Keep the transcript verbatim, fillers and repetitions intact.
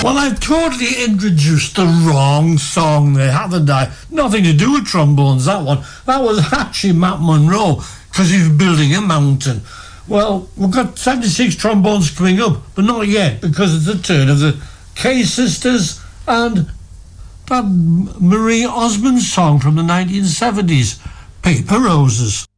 Well, I've totally introduced the wrong song there, haven't I? Nothing to do with trombones, that one. That was actually Matt Monro, because he was building a mountain. Well, we've got seventy-six trombones coming up, but not yet, because it's the turn of the Kay Sisters and that Marie Osmond song from the nineteen seventies, Paper Roses.